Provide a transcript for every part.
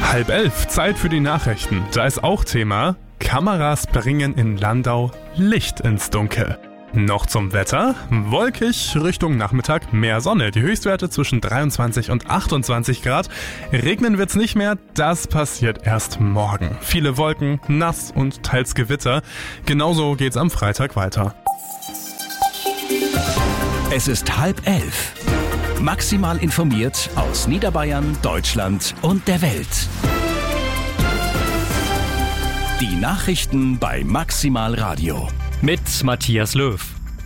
10:30, Zeit für die Nachrichten. Da ist auch Thema: Kameras bringen in Landau Licht ins Dunkel. Noch zum Wetter: wolkig, Richtung Nachmittag mehr Sonne. Die Höchstwerte zwischen 23 und 28 Grad. Regnen wird's nicht mehr, das passiert erst morgen. Viele Wolken, nass und teils Gewitter. Genauso geht's am Freitag weiter. Es ist 10:30. Maximal informiert aus Niederbayern, Deutschland und der Welt. Die Nachrichten bei Maximal Radio. Mit Matthias Löw.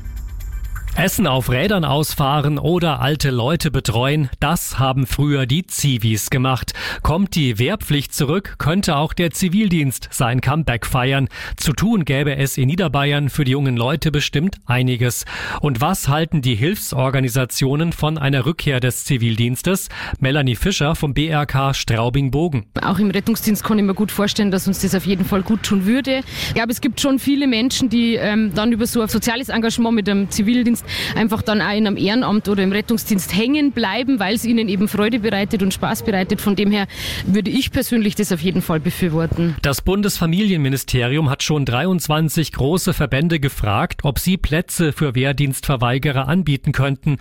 Essen auf Rädern ausfahren oder alte Leute betreuen, das haben früher die Zivis gemacht. Kommt die Wehrpflicht zurück, könnte auch der Zivildienst sein Comeback feiern. Zu tun gäbe es in Niederbayern für die jungen Leute bestimmt einiges. Und was halten die Hilfsorganisationen von einer Rückkehr des Zivildienstes? Melanie Fischer vom BRK Straubing-Bogen. Auch im Rettungsdienst kann ich mir gut vorstellen, dass uns das auf jeden Fall gut tun würde. Ich glaube, es gibt schon viele Menschen, die dann über so ein soziales Engagement mit dem Zivildienst einfach dann auch in einem Ehrenamt oder im Rettungsdienst hängen bleiben, weil es ihnen eben Freude bereitet und Spaß bereitet. Von dem her würde ich persönlich das auf jeden Fall befürworten. Das Bundesfamilienministerium hat schon 23 große Verbände gefragt, ob sie Plätze für Wehrdienstverweigerer anbieten könnten.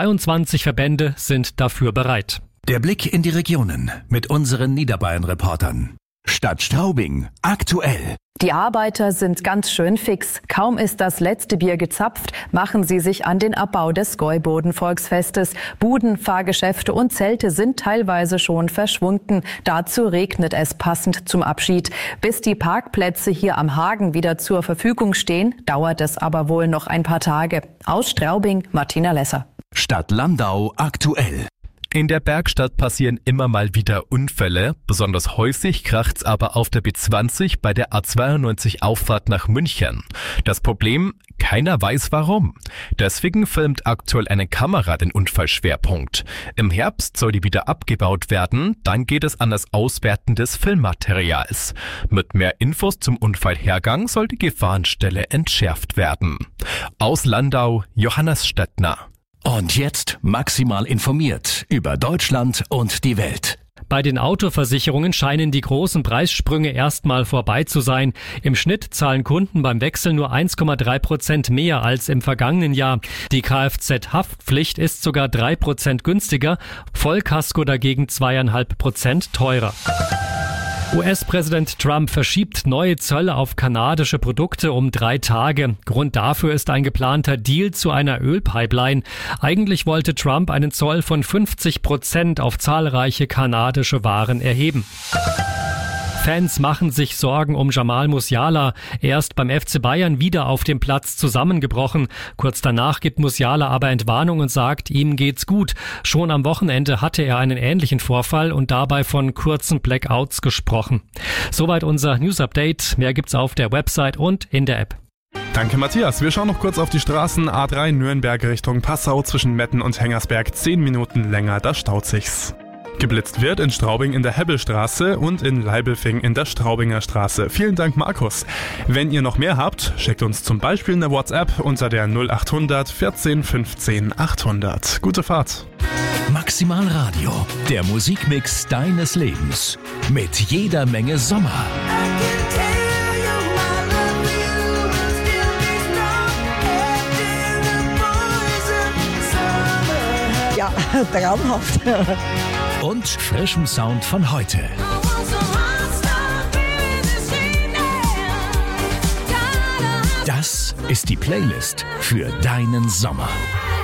22 Verbände sind dafür bereit. Der Blick in die Regionen mit unseren Niederbayern-Reportern. Stadt Straubing aktuell. Die Arbeiter sind ganz schön fix. Kaum ist das letzte Bier gezapft, machen sie sich an den Abbau des Gäuboden-Volksfestes. Buden, Fahrgeschäfte und Zelte sind teilweise schon verschwunden. Dazu regnet es passend zum Abschied. Bis die Parkplätze hier am Hagen wieder zur Verfügung stehen, dauert es aber wohl noch ein paar Tage. Aus Straubing, Martina Lesser. Stadt Landau aktuell. In der Bergstadt passieren immer mal wieder Unfälle. Besonders häufig kracht's aber auf der B20 bei der A92 Auffahrt nach München. Das Problem: keiner weiß warum. Deswegen filmt aktuell eine Kamera den Unfallschwerpunkt. Im Herbst soll die wieder abgebaut werden. Dann geht es an das Auswerten des Filmmaterials. Mit mehr Infos zum Unfallhergang soll die Gefahrenstelle entschärft werden. Aus Landau, Johannes Stettner. Und jetzt maximal informiert über Deutschland und die Welt. Bei den Autoversicherungen scheinen die großen Preissprünge erstmal vorbei zu sein. Im Schnitt zahlen Kunden beim Wechsel nur 1,3% mehr als im vergangenen Jahr. Die Kfz-Haftpflicht ist sogar 3% günstiger, Vollkasko dagegen 2,5% teurer. US-Präsident Trump verschiebt neue Zölle auf kanadische Produkte um 3 Tage. Grund dafür ist ein geplanter Deal zu einer Ölpipeline. Eigentlich wollte Trump einen Zoll von 50% auf zahlreiche kanadische Waren erheben. Fans machen sich Sorgen um Jamal Musiala. Er ist beim FC Bayern wieder auf dem Platz zusammengebrochen. Kurz danach gibt Musiala aber Entwarnung und sagt, ihm geht's gut. Schon am Wochenende hatte er einen ähnlichen Vorfall und dabei von kurzen Blackouts gesprochen. Soweit unser News-Update. Mehr gibt's auf der Website und in der App. Danke, Matthias. Wir schauen noch kurz auf die Straßen. A3 Nürnberg Richtung Passau zwischen Metten und Hengersberg 10 Minuten länger, da staut sich's. Geblitzt wird in Straubing in der Hebbelstraße und in Leibelfing in der Straubinger Straße. Vielen Dank, Markus. Wenn ihr noch mehr habt, schickt uns zum Beispiel eine WhatsApp unter der 0800 14 15 800. Gute Fahrt. Maximal Radio, der Musikmix deines Lebens. Mit jeder Menge Sommer. Ja, traumhaft. Und frischem Sound von heute. Das ist die Playlist für deinen Sommer.